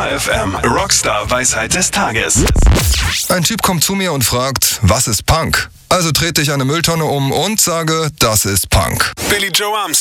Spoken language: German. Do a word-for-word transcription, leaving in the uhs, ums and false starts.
Detektor F M. Rockstar Weisheit des Tages. Ein Typ kommt zu mir und fragt, was ist Punk? Also trete ich eine Mülltonne um und sage, das ist Punk. Billy Joe Armstrong.